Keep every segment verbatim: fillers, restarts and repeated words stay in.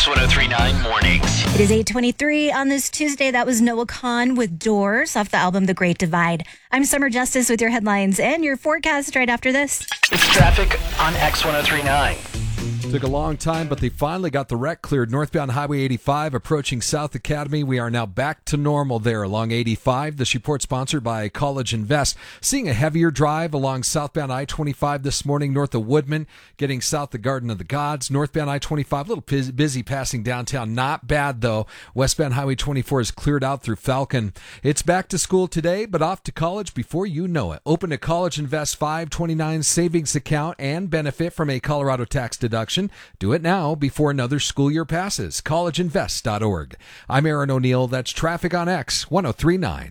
X one oh three point nine Mornings. It is eight twenty-three on this Tuesday. That was Noah Kahan with Doors off the album The Great Divide. I'm Summer Justice with your headlines and your forecast right after this. It's traffic on X one oh three point nine. Took a long time, but they finally got the wreck cleared. Northbound Highway eighty-five approaching South Academy. We are now back to normal there along eighty-five. This report sponsored by College Invest. Seeing a heavier drive along southbound I twenty-five this morning north of Woodman, getting south of Garden of the Gods. Northbound I twenty-five, a little busy passing downtown. Not bad, though. Westbound Highway twenty-four is cleared out through Falcon. It's back to school today, but off to college before you know it. Open a College Invest five twenty-nine savings account and benefit from a Colorado tax deduction. Do it now before another school year passes. college invest dot org. I'm Aaron O'Neill. That's traffic on X one oh three point nine.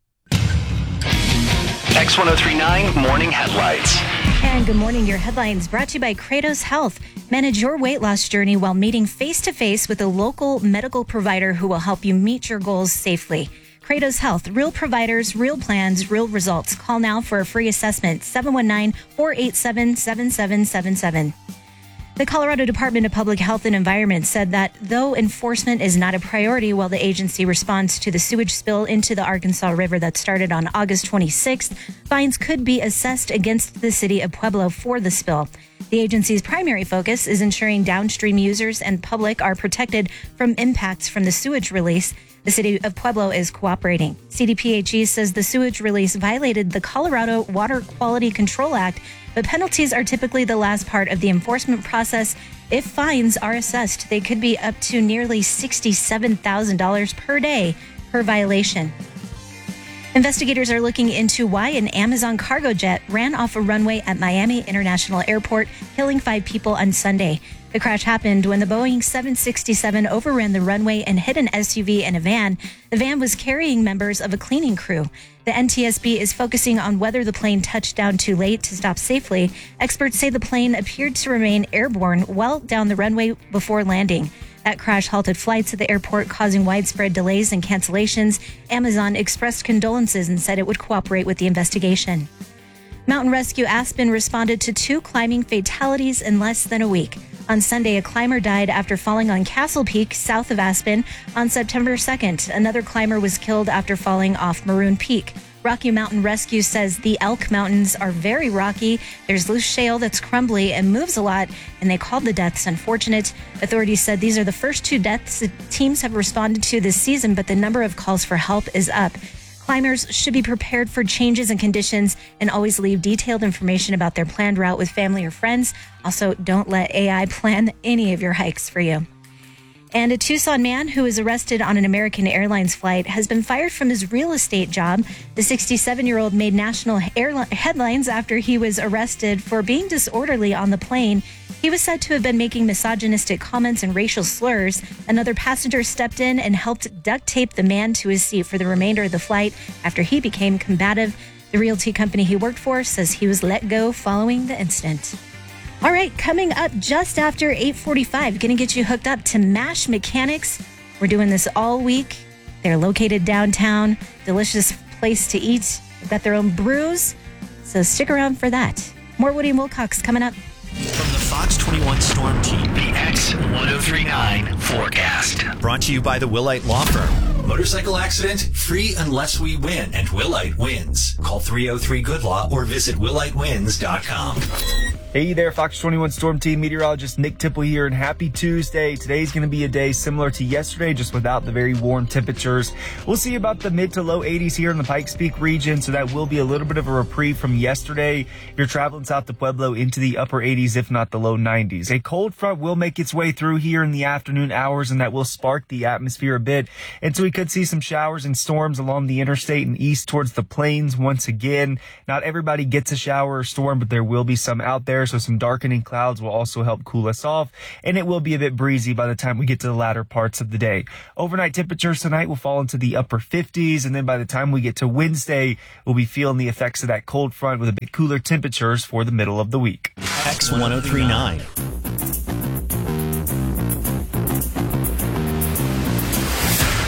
X one oh three point nine Morning Headlights. And good morning. Your headlines brought to you by Kratos Health. Manage your weight loss journey while meeting face-to-face with a local medical provider who will help you meet your goals safely. Kratos Health, real providers, real plans, real results. Call now for a free assessment, seven one nine, four eight seven, seven seven seven seven. The Colorado Department of Public Health and Environment said that though enforcement is not a priority while the agency responds to the sewage spill into the Arkansas River that started on August twenty-sixth, fines could be assessed against the city of Pueblo for the spill. The agency's primary focus is ensuring downstream users and public are protected from impacts from the sewage release. The city of Pueblo is cooperating. C D P H E says the sewage release violated the Colorado Water Quality Control Act, but penalties are typically the last part of the enforcement process. If fines are assessed, they could be up to nearly sixty-seven thousand dollars per day per violation. Investigators are looking into why an Amazon cargo jet ran off a runway at Miami International Airport, killing five people on Sunday. The crash happened when the Boeing seven sixty-seven overran the runway and hit an S U V and a van. The van was carrying members of a cleaning crew. The N T S B is focusing on whether the plane touched down too late to stop safely. Experts say the plane appeared to remain airborne well down the runway before landing. That crash halted flights at the airport, causing widespread delays and cancellations. Amazon expressed condolences and said it would cooperate with the investigation. Mountain Rescue Aspen responded to two climbing fatalities in less than a week. On Sunday, a climber died after falling on Castle Peak, south of Aspen. On September second, another climber was killed after falling off Maroon Peak. Rocky Mountain Rescue says the Elk Mountains are very rocky. There's loose shale that's crumbly and moves a lot, and they called the deaths unfortunate. Authorities said these are the first two deaths the teams have responded to this season, but the number of calls for help is up. Climbers should be prepared for changes in conditions and always leave detailed information about their planned route with family or friends. Also, don't let A I plan any of your hikes for you. And a Tucson man who was arrested on an American Airlines flight has been fired from his real estate job. The sixty-seven-year-old made national airline headlines after he was arrested for being disorderly on the plane. He was said to have been making misogynistic comments and racial slurs. Another passenger stepped in and helped duct tape the man to his seat for the remainder of the flight after he became combative. The realty company he worked for says he was let go following the incident. All right, coming up just after eight forty-five, going to get you hooked up to MASH Mechanics. We're doing this all week. They're located downtown. Delicious place to eat. They've got their own brews, so stick around for that. More Woody and Wilcox coming up. From the Fox twenty-one Storm Team, the X one oh three point nine forecast. Brought to you by the Willite Law Firm. Motorcycle accident, free unless we win, and Willite wins. Call three oh three good law or visit willite wins dot com. Hey there, Fox twenty-one Storm Team meteorologist Nick Tipple here, and happy Tuesday. Today's going to be a day similar to yesterday, just without the very warm temperatures. We'll see about the mid to low eighties here in the Pikes Peak region, so that will be a little bit of a reprieve from yesterday. If you're traveling south to Pueblo, into the upper eighties, if not the low nineties. A cold front will make its way through here in the afternoon hours, and that will spark the atmosphere a bit. And so we could see some showers and storms along the interstate and east towards the plains once again. Not everybody gets a shower or storm, but there will be some out there. So some darkening clouds will also help cool us off, and it will be a bit breezy by the time we get to the latter parts of the day. Overnight temperatures tonight will fall into the upper fifties, and then by the time we get to Wednesday, we'll be feeling the effects of that cold front with a bit cooler temperatures for the middle of the week. X one oh three point nine. The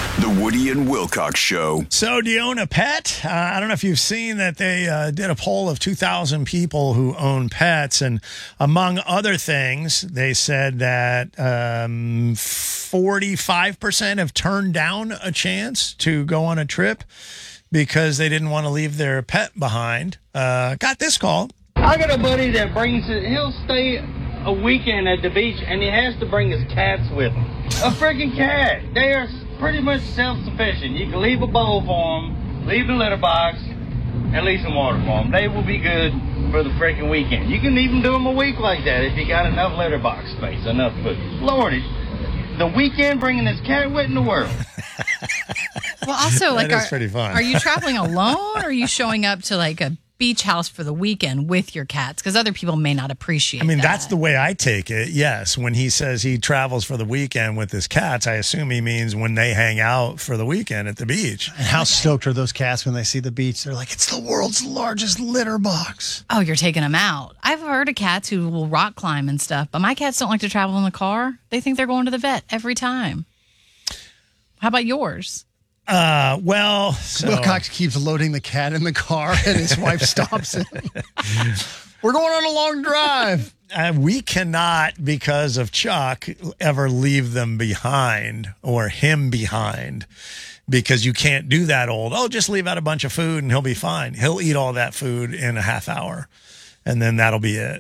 Woody and Wilcox Show. So, do you own a pet? Uh, I don't know if you've seen that they uh, did a poll of two thousand people who own pets. And among other things, they said that um, forty-five percent have turned down a chance to go on a trip because they didn't want to leave their pet behind. Uh, got this call. I got a buddy that brings it. He'll stay a weekend at the beach, and he has to bring his cats with him. A freaking cat. They are pretty much self-sufficient. You can leave a bowl for them, leave the litter box, and leave some water for them. They will be good for the freaking weekend. You can even do them a week like that if you got enough litter box space, enough food. Lordy, the weekend bringing this cat with in the world. Well, also, like, That is are, pretty fun. are you traveling alone, or are you showing up to like a beach house for the weekend with your cats? Because other people may not appreciate I mean, that. that's the way I take it. Yes. When he says he travels for the weekend with his cats, I assume he means when they hang out for the weekend at the beach. And how stoked are those cats when they see the beach? They're like, it's the world's largest litter box. Oh, you're taking them out. I've heard of cats who will rock climb and stuff, but my cats don't like to travel in the car. They think they're going to the vet every time. How about yours? Uh, well, so, Wilcox keeps loading the cat in the car, and his wife stops him. We're going on a long drive. Uh, we cannot, because of Chuck, ever leave them behind or him behind, because you can't do that old, oh, just leave out a bunch of food and he'll be fine. He'll eat all that food in a half hour, and then that'll be it.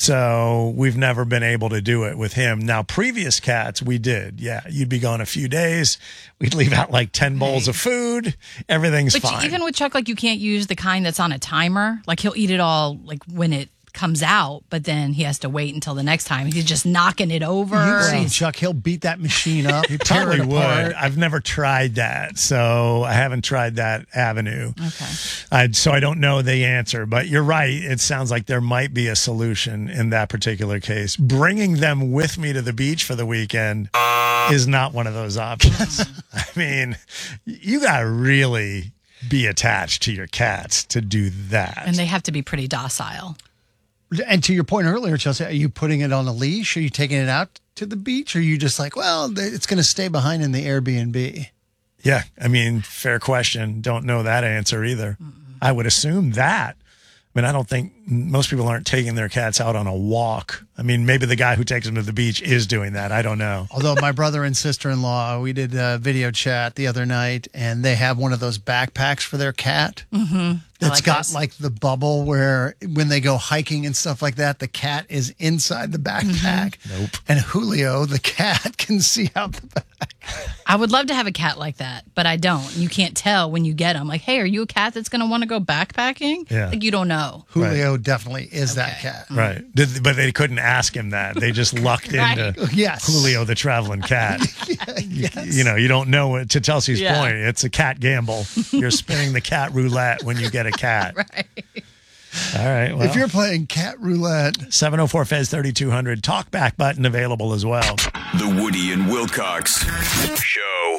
So we've never been able to do it with him. Now, previous cats, we did. Yeah, you'd be gone a few days. We'd leave out like ten bowls of food. Everything's But fine. even with Chuck, like, you can't use the kind that's on a timer. Like, he'll eat it all like when it comes out, but then he has to wait until the next time. He's just knocking it over. You see He's- Chuck, he'll beat that machine up. He tear probably it would. apart. I've never tried that, so I haven't tried that avenue. Okay. I, so I don't know the answer, but you're right. It sounds like there might be a solution in that particular case. Bringing them with me to the beach for the weekend is not one of those options. I mean, you got to really be attached to your cats to do that. And they have to be pretty docile. And to your point earlier, Chelsea, are you putting it on a leash? Are you taking it out to the beach? Or are you just like, well, it's going to stay behind in the Airbnb? Yeah, I mean, fair question. Don't know that answer either. Mm-hmm. I would assume that. I mean, I don't think most people aren't taking their cats out on a walk. I mean, maybe the guy who takes them to the beach is doing that. I don't know. Although my brother and sister-in-law, we did a video chat the other night, and they have one of those backpacks for their cat. Mm-hmm. It's like got those. like the bubble where when they go hiking and stuff like that, the cat is inside the backpack. Mm-hmm. Nope. And Julio, the cat, can see out the back. I would love to have a cat like that, but I don't. You can't tell when you get them. Like, hey, are you a cat that's going to want to go backpacking? Yeah. Like, you don't know. Julio definitely is that cat. Right. Did, but they couldn't ask him that. They just lucked Right. into Yes. Julio the traveling cat. Yes. You know, you don't know it. To Chelsea's Yeah. point, it's a cat gamble. You're spinning the cat roulette when you get a cat. Right. All right. Well, If you're playing cat roulette, seven oh four Fez thirty-two hundred talk back button available as well. The Woody and Wilcox Show.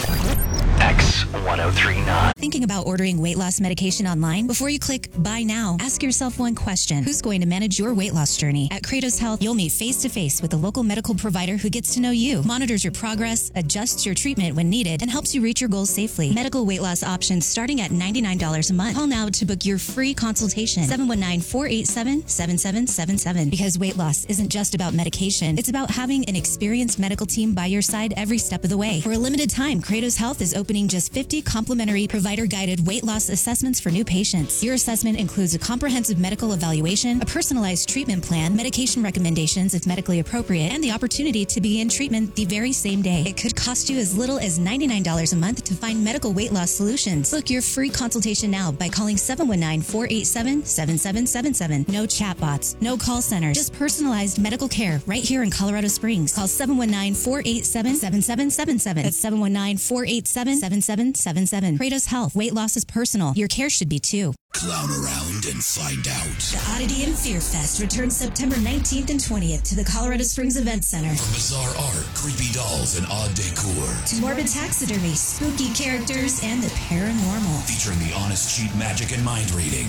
X one oh three nine. Thinking about ordering weight loss medication online? Before you click buy now, ask yourself one question. Who's going to manage your weight loss journey? At Kratos Health, you'll meet face to face with a local medical provider who gets to know you, monitors your progress, adjusts your treatment when needed, and helps you reach your goals safely. Medical weight loss options starting at ninety-nine dollars a month. Call now to book your free consultation. seven one nine, four eight seven, seven seven seven seven. Because weight loss isn't just about medication. It's about having an experienced medical team by your side every step of the way. For a limited time, Kratos Health is opening just fifty complimentary provider-guided weight loss assessments for new patients. Your assessment includes a comprehensive medical evaluation, a personalized treatment plan, medication recommendations if medically appropriate, and the opportunity to begin treatment the very same day. It could cost you as little as ninety-nine dollars a month to find medical weight loss solutions. Book your free consultation now by calling seven one nine, four eight seven, seven seven seven seven. No chatbots, no call centers, just personalized medical care right here in Colorado Springs. Call seven one nine, four eight seven, seven seven seven seven. That's seven one nine, four eight seven, seven seven seven seven. Kratos Health. Weight loss is personal. Your care should be too. Clown around and find out. The Oddity and Fear Fest returns September nineteenth and twentieth to the Colorado Springs Event Center. From bizarre art, creepy dolls, and odd decor. To morbid taxidermy, spooky characters, and the paranormal. Featuring the honest cheat magic and mind reading, and the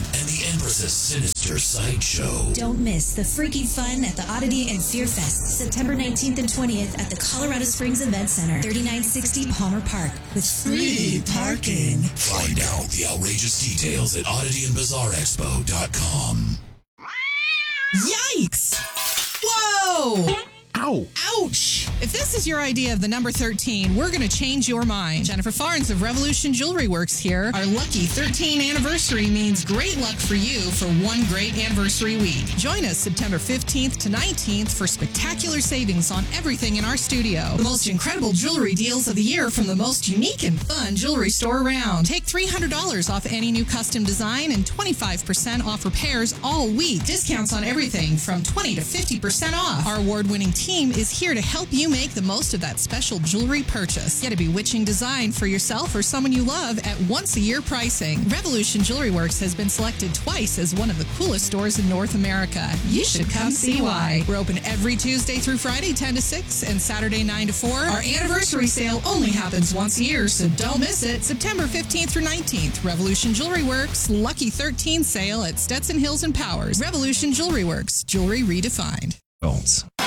Empress's sinister sideshow. Don't miss the freaky fun at the Oddity and Fear Fest, September nineteenth and twentieth at the Colorado Springs Event Center, thirty-nine sixty Palmer Park, with free parking. Find out the outrageous details at oddity and bizarre expo dot com. Yikes! Whoa! Ow! Ouch! If this is your idea of the number thirteen, we're going to change your mind. Jennifer Farnes of Revolution Jewelry Works here. Our lucky thirteen anniversary means great luck for you for one great anniversary week. Join us September fifteenth to nineteenth for spectacular savings on everything in our studio. The most incredible jewelry deals of the year from the most unique and fun jewelry store around. Take three hundred dollars off any new custom design and twenty-five percent off repairs all week. Discounts on everything from twenty to fifty percent off. Our award-winning team is here to help you make the most of that special jewelry purchase. Get a bewitching design for yourself or someone you love at once-a-year pricing. Revolution Jewelry Works has been selected twice as one of the coolest stores in North America. You should come see why. We're open every Tuesday through Friday, ten to six, and Saturday, nine to four. Our anniversary sale only happens once a year, so don't miss it. September fifteenth through nineteenth, Revolution Jewelry Works, Lucky thirteen sale at Stetson Hills and Powers. Revolution Jewelry Works, jewelry redefined. Adults.